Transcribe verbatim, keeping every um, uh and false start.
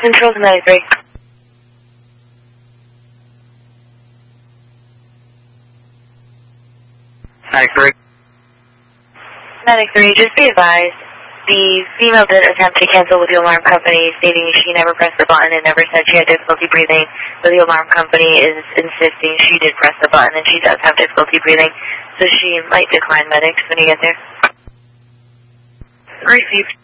Control to ninety-three. ninety-three. ninety-three, just be advised, the female did attempt to cancel with the alarm company, stating she never pressed the button and never said she had difficulty breathing, but the alarm company is insisting she did press the button and she does have difficulty breathing, so she might decline medics when you get there. Received.